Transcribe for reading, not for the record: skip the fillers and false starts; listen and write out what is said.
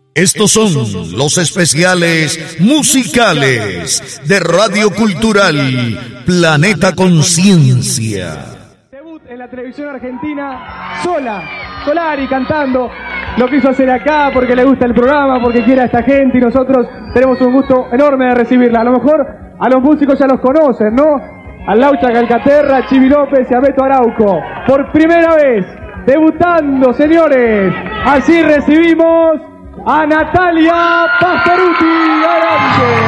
Estos son los especiales musicales de Radio Cultural Planeta Conciencia. Debut en la televisión argentina, Solari cantando. Lo quiso hacer acá porque le gusta el programa, porque quiere a esta gente y nosotros tenemos un gusto enorme de recibirla. A lo mejor a los músicos ya los conocen, ¿no? A Laucha Calcaterra, a Chivi López y a Beto Arauco. Por primera vez, debutando, señores. Así recibimos a Natalia Pastorutti. ¡Adelante!